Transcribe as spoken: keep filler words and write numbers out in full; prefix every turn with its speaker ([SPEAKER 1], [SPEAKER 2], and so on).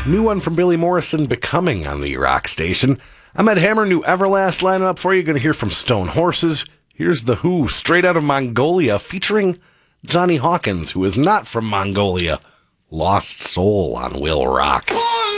[SPEAKER 1] New one from Billy Morrison, Becoming, on the Rock Station. I'm Ed Hammer, new Everlast lineup up for you. You're going to hear from Stone Horses. Here's The Who, straight out of Mongolia, featuring Johnny Hawkins, who is not from Mongolia. Lost Soul on Will Rock.